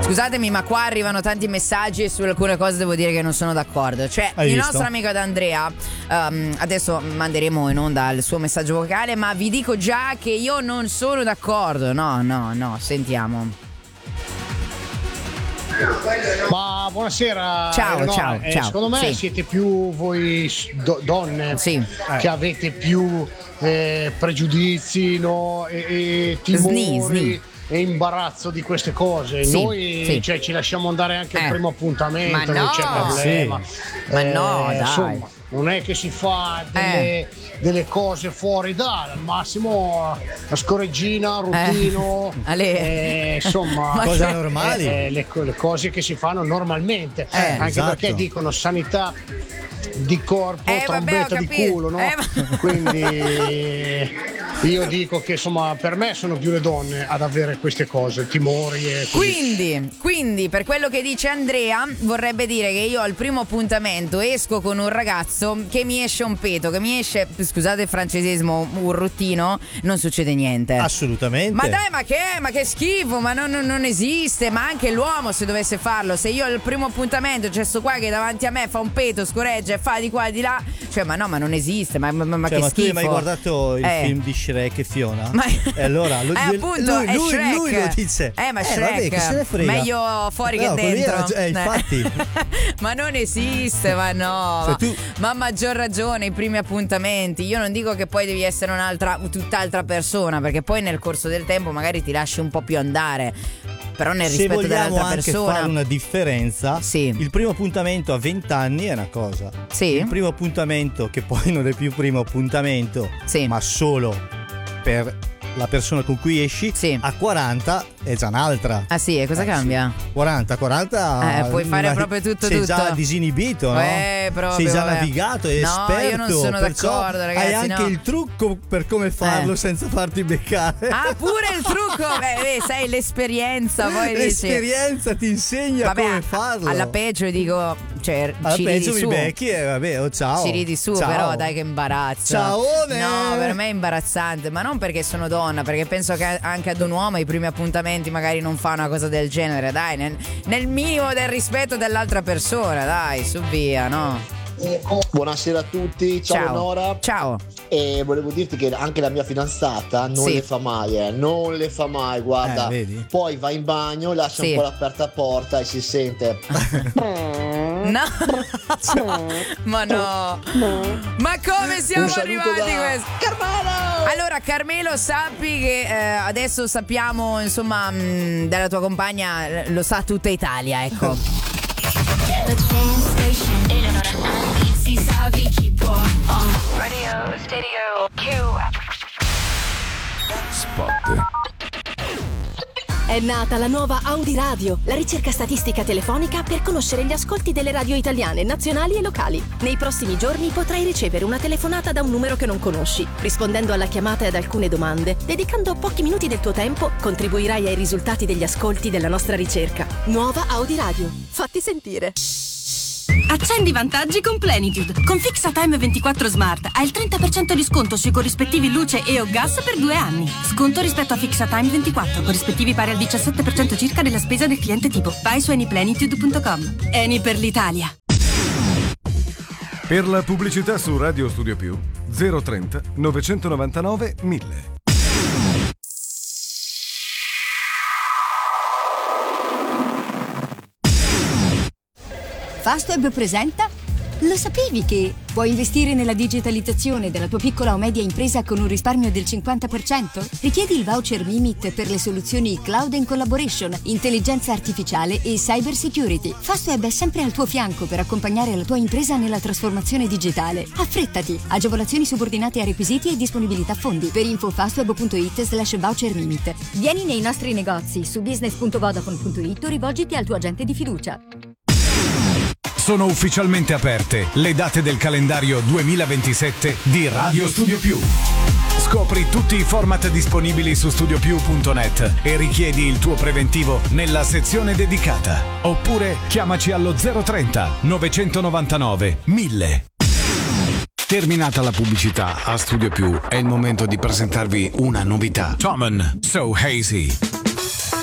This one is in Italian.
Scusatemi, ma qua arrivano tanti messaggi e su alcune cose devo dire che non sono d'accordo. Cioè, il nostro amico D'Andrea, adesso manderemo in onda il suo messaggio vocale, ma vi dico già che io non sono d'accordo. No, sentiamo. Ma buonasera. Ciao. Secondo me siete più voi donne che avete più pregiudizi, no? E timori e imbarazzo di queste cose. Noi cioè, ci lasciamo andare anche al primo appuntamento, non c'è problema. Ma no, dai. Insomma, non è che si fa delle cose fuori al massimo la scorreggina, rutino, insomma cose normali, le cose che si fanno normalmente, anche perché dicono sanità di corpo, trombetta di culo, no? Quindi io dico che insomma per me sono più le donne ad avere queste cose, timori e così. Quindi per quello che dice Andrea vorrebbe dire che io al primo appuntamento esco con un ragazzo che mi esce un peto, che mi esce, scusate il francesismo, un ruttino, non succede niente. Assolutamente. Ma dai, ma che schifo, ma non esiste. Ma anche l'uomo se dovesse farlo, se io al primo appuntamento c'è sto qua che davanti a me fa un peto, scorreggia e fa di qua e di là, cioè ma non esiste, ma cioè, che ma schifo. tu hai mai guardato il film di Shrek e Fiona? E allora lui lo dice. Ma Shrek, vabbè, che se ne frega. Meglio fuori che dentro. Infatti. Ma non esiste, ma no. Cioè, tu... Ma a maggior ragione i primi appuntamenti. Io non dico che poi devi essere tutt'altra persona, perché poi nel corso del tempo magari ti lasci un po' più andare. Però nel rispetto dell'altra persona. Se vogliamo anche fare una differenza, il primo appuntamento a 20 anni è una cosa. Il primo appuntamento, che poi non è più primo appuntamento, ma solo per la persona con cui esci, a 40 è già un'altra. Ah sì, e cosa cambia? 40 puoi fare proprio tutto. Sei già disinibito, no? Proprio, sei già navigato, è esperto. No, io non sono d'accordo, ragazzi. Hai anche il trucco per come farlo senza farti beccare. Ah, pure il trucco? Sai, l'esperienza. Poi l'esperienza ti insegna come farlo. Alla peggio dico, cioè, alla ci peggio ridi mi su. becchi e vabbè, ciao. Ci ridi su, ciao. però dai che imbarazzo. Ciaone. No, per me è imbarazzante, ma non perché sono donna, perché penso che anche ad un uomo i primi appuntamenti magari non fa una cosa del genere, dai, nel minimo del rispetto dell'altra persona, dai, su via, no? Buonasera a tutti, ciao Nora. Ciao. E volevo dirti che anche la mia fidanzata non le fa mai, non le fa mai, guarda. Vedi? Poi va in bagno, lascia un po' l'aperta porta e si sente. No. Ma no. Ma come siamo arrivati a questo? Carmelo! Allora Carmelo, sappi che adesso sappiamo insomma della tua compagna, lo sa tutta Italia, ecco. Radio Stereo Q. Spot. È nata la nuova Audi Radio, la ricerca statistica telefonica per conoscere gli ascolti delle radio italiane, nazionali e locali. Nei prossimi giorni potrai ricevere una telefonata da un numero che non conosci. Rispondendo alla chiamata e ad alcune domande, dedicando pochi minuti del tuo tempo, contribuirai ai risultati degli ascolti della nostra ricerca. Nuova Audi Radio. Fatti sentire. Accendi vantaggi con Plenitude. Con FixaTime 24 Smart hai il 30% di sconto sui corrispettivi luce e o gas per 2 anni. Sconto rispetto a FixaTime 24, corrispettivi pari al 17% circa della spesa del cliente tipo. Vai su anyplenitude.com. Eni per l'Italia. Per la pubblicità su Radio Studio Più 030 999 1000. Fastweb presenta. Lo sapevi che puoi investire nella digitalizzazione della tua piccola o media impresa con un risparmio del 50%? Richiedi il voucher Mimit per le soluzioni Cloud and Collaboration, intelligenza artificiale e cyber security. Fastweb è sempre al tuo fianco per accompagnare la tua impresa nella trasformazione digitale. Affrettati! Agevolazioni subordinate a requisiti e disponibilità fondi. Per info fastweb.it/voucher Mimit. Vieni nei nostri negozi su business.vodafone.it o rivolgiti al tuo agente di fiducia. Sono ufficialmente aperte le date del calendario 2027 di Radio Studio Più. Scopri tutti i format disponibili su studiopiù.net e richiedi il tuo preventivo nella sezione dedicata. Oppure chiamaci allo 030 999 1000. Terminata la pubblicità a Studio Più, è il momento di presentarvi una novità. Tommen So Hazy.